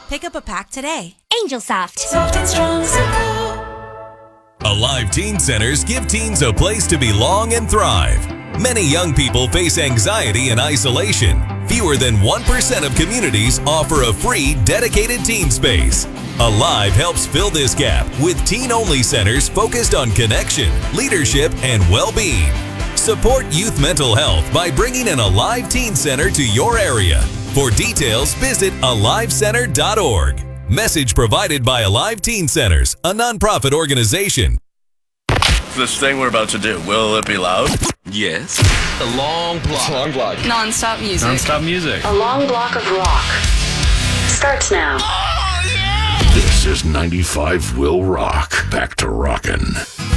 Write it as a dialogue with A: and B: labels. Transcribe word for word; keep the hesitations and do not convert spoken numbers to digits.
A: Pick up a pack today.
B: Angel Soft.
A: Soft and strong, simple.
C: Alive Teen Centers give teens a place to belong and thrive. Many young people face anxiety and isolation. Fewer than one percent of communities offer a free, dedicated teen space. Alive helps fill this gap with teen-only centers focused on connection, leadership, and well-being. Support youth mental health by bringing an Alive Teen Center to your area. For details, visit alive center dot org. Message provided by Alive Teen Centers, a nonprofit organization.
D: This thing we're about to do, will it be loud?
E: Yes. A long block.
D: Long block.
F: Non-stop music.
D: Non-stop music.
G: A long block of rock starts now.
H: This is ninety-five Will Rock. Back to rockin'.